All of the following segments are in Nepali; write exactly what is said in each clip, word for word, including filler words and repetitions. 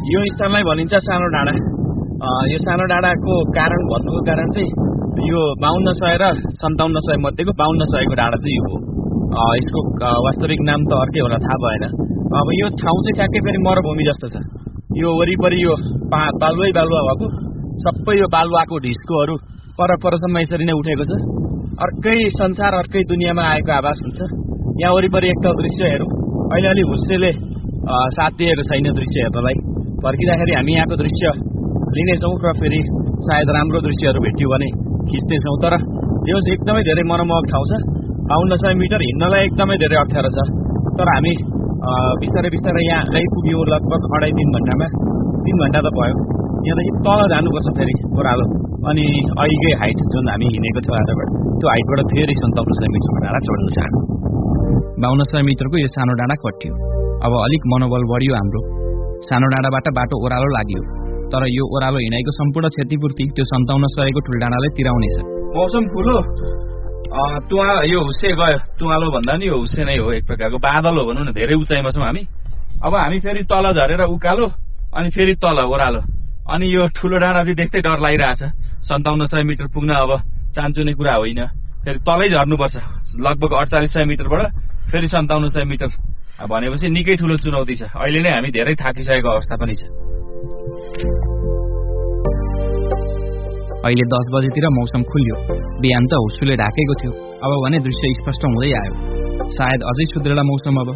यो स्थानलाई भनिन्छ सानो डाँडा। यो सानो डाँडाको कारण भन्नुको कारण चाहिँ यो बाहन्न सय र सन्ताउन्न सय मध्येको बाहन्न सयको डाँडा चाहिँ यो हो। यसको वास्तविक नाम त अर्कै होला, थाहा भएन। अब यो ठाउँ चाहिँ ठ्याक्कै फेरि मरुभूमि जस्तो छ। यो वरिपरि यो पा बालुवै बालुवा भएको, सबै यो बालुवाको ढिस्कोहरू पर परसम्म यसरी नै उठेको छ। अर्कै संसार, अर्कै दुनियाँमा आएको आभास हुन्छ। यहाँ वरिपरि एकताल दृश्य हेरौँ। अहिले अलि हुस्सेले साथ दिएको छैन दृश्य हेर्नलाई। फर्किँदाखेरि हामी यहाँको दृश्य लिनेछौँ र फेरि सायद राम्रो दृश्यहरू भेट्यो भने खिच्नेछौँ। तर यो एकदमै धेरै मनमोहक ठाउँ छ। बाहन्न सय मिटर हिँड्नलाई एकदमै धेरै अप्ठ्यारो छ। तर हामी बिस्तारै बिस्तारै यहाँ आइपुग्यौँ लगभग अढाई तिन घन्टामा। तिन घन्टा त भयो। यहाँदेखि तल जानुपर्छ फेरि ओह्रालो, अनि अहिलेकै हाइट जुन हामी हिँडेको थियो आजबाट, त्यो हाइटबाट फेरि सन्ताउन्न सय मिटरको डाँडा चढ्नु छ। बाहन्न सय मिटरको यो सानो डाँडा कट्यो। अब अलिक मनोबल बढ्यो हाम्रो। सानो डाँडाबाट बाटो ओह्रालो लाग्यो। तर यो ओह्रालो हिँडाइको सम्पूर्ण क्षतिपूर्ति त्यो सन्ताउन्न सयको ठुल्डाँडाले तिराउनेछ। मौसम खुलो, तुवा यो हुस्से गयो। तुवालो भन्दा नि यो हुस्से नै हो, एक प्रकारको बादल हो भनौँ न। धेरै उचाइमा छौँ हामी। अब हामी फेरि तल झरेर उकालो, अनि फेरि तल ओह्रालो, अनि यो ठुलो डाँडा चाहिँ देख्दै डर लागिरहेछ। सन्ताउन्न सय मिटर पुग्न अब चान्चुने कुरा होइन। फेरि तलै झर्नुपर्छ लगभग अडचालिस सय मिटरबाट फेरि सन्ताउन्न सय मिटर भनेपछि निकै ठुलो चुनौती छ। अहिले नै हामी धेरै थाकिसकेको अवस्था पनि छ। अहिले दस बजेतिर मौसम खुल्यो। बिहान त हुस्सुले ढाकेको थियो। अब भने दृश्य स्पष्ट हुँदै आयो। सायद अझै सुध्रेला मौसम। अब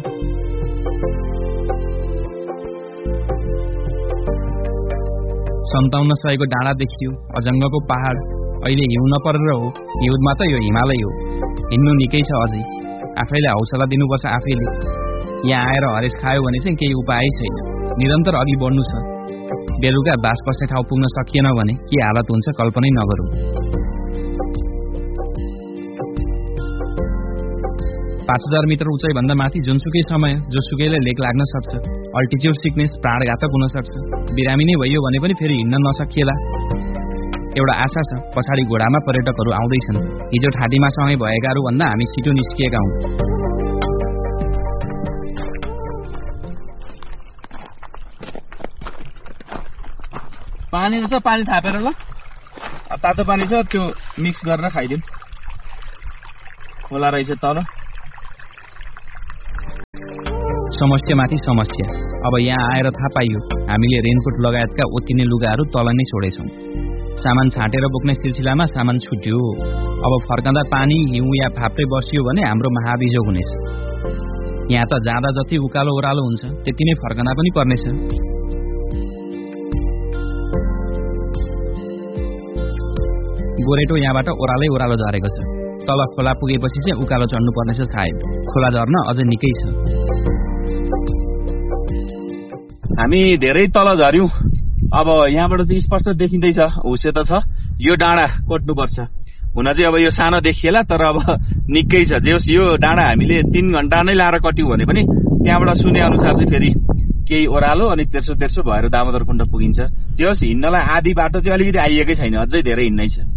सन्ताउन्न सयको डाँडा देखियो, अजङ्गको पहाड। अहिले हिउँ नपरेर हो, हिउँदमा त यो हिमालय हो। हिँड्नु निकै छ अझै। आफैले हौसला दिनुपर्छ आफैले। यहाँ आएर हरेस खायो भने चाहिँ केही उपाय छैन। निरन्तर अघि बढ्नु छ। बेलुका बास बस्ने ठाउँ पुग्न सकिएन भने के हालत हुन्छ कल्पनै नगरौँ। पाँच हजार मिटर उचाइ भन्दा माथि जुनसुकै समय जोसुकैले लेक लाग्न सक्छ। अल्टिच्युड सिकनेस प्राणघातक हुन सक्छ। बिरामी नै भइयो भने पनि फेरि हिँड्न नसकिएला। एउटा आशा छ, पछाडि घोडामा पर्यटकहरू आउँदैछन्। हिजो ठाटीमा सँगै भएकाहरू भन्दा हामी छिटो निस्किएका हौँ। पानी छ, पानी थापेर ल। तातो पानी छ, त्यो मिक्स गरेर खाइदिउँ। खोला रहेछ तल। समस्यामाथि समस्या। अब यहाँ आएर थाहा पाइयो हामीले रेनकोट लगायतका ओतिने लुगाहरू तल नै छोडेछौँ। सामान छाँटेर बोक्ने सिलसिलामा सामान छुट्यो। अब फर्कँदा पानी, हिउँ या फाप्रै बसियो भने हाम्रो महाबिजोग हुनेछ। यहाँ त जाँदा जति उकालो ओह्रालो हुन्छ त्यति नै फर्कँदा पनि पर्नेछ। गोरेटो यहाँबाट ओह्रालै ओह्रालो झरेको छ। तल खोला पुगेपछि चाहिँ उकालो चढ्नु पर्नेछ सायद। खोला झर्न अझै निकै छ। हामी धेरै तल झर्यौँ। अब यहाँबाट चाहिँ स्पष्ट देखिँदैछ, हुस्से त छ। यो डाँडा कोट्नुपर्छ। हुन चाहिँ अब यो सानो देखिएला, तर अब निकै छ। जे होस् यो डाँडा हामीले तीन घन्टा नै लाएर कट्यौँ भने पनि त्यहाँबाट सुने अनुसार चाहिँ फेरि केही ओह्रालो अनि तेर्सो तेर्सो भएर दामोदर कुण्ड पुगिन्छ। जे होस् हिँड्नलाई आधी बाटो चाहिँ अलिकति आइएकै छैन, अझै धेरै हिँड्नै छ।